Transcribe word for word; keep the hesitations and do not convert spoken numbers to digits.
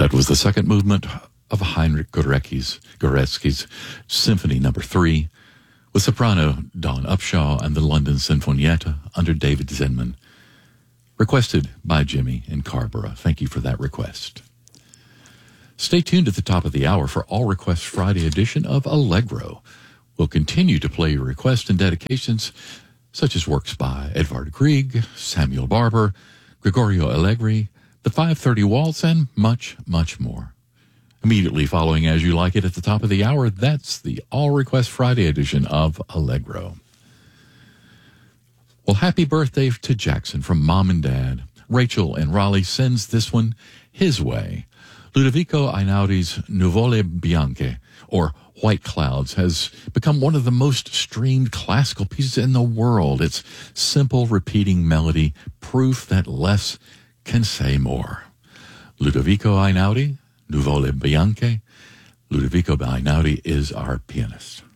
That was the second movement of Heinrich Gorecki's, Gorecki's Symphony Number Three, with soprano Dawn Upshaw and the London Sinfonietta under David Zinman, requested by Jimmy in Carrboro. Thank you for that request. Stay tuned at the top of the hour for All Requests Friday edition of Allegro. We'll continue to play your requests and dedications, such as works by Edvard Grieg, Samuel Barber, Gregorio Allegri, the five thirty Waltz, and much, much more. Immediately following As You Like It at the top of the hour, that's the All Request Friday edition of Allegro. Well, happy birthday to Jackson from Mom and Dad. Rachel in Raleigh sends this one his way. Ludovico Einaudí's Nuvole Bianche, or White Clouds, has become one of the most streamed classical pieces in the world. Its simple, repeating melody, proof that less can say more. Ludovico Einaudi, Nuvole Bianche. Ludovico Einaudi is our pianist.